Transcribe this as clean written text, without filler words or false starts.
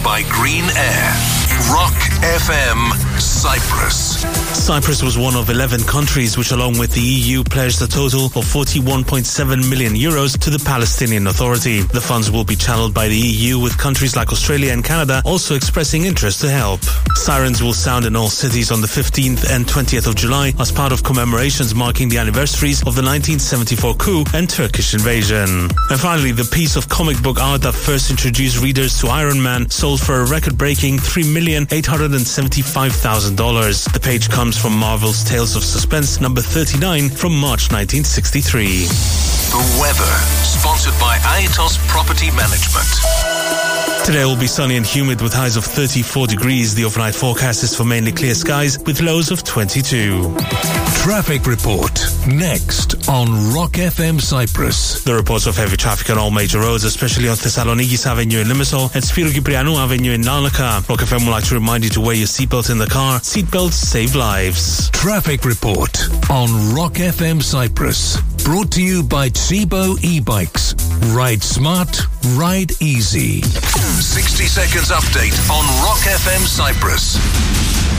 by Green Air. Rock FM Cyprus. Cyprus was one of 11 countries which, along with the EU, pledged a total of 41.7 million euros to the Palestinian Authority. The funds will be channeled by the EU, with countries like Australia and Canada also expressing interest to help. Sirens will sound in all cities on the 15th and 20th of July as part of commemorations marking the anniversaries of the 1974 coup and Turkish invasion. And finally, the piece of comic book art that first introduced readers to Iron Man sold for a record-breaking $3,875,000. The page comes from Marvel's Tales of Suspense number 39 from March 1963. The weather, sponsored by Aetos Property Management. Today will be sunny and humid with highs of 34 degrees. The overnight forecast is for mainly clear skies with lows of 22. Traffic report next on Rock FM Cyprus. The reports of heavy traffic on all major roads, especially on Thessalonikis Avenue in Limassol and Spyrou Kyprianou Avenue in Larnaca. Rock FM would like to remind you to wear your seatbelt in the car. Seatbelts save lives. Traffic report on Rock FM Cyprus. Brought to you by Tsibo e-bikes. Ride smart, ride easy. 60 seconds update on Rock FM Cyprus.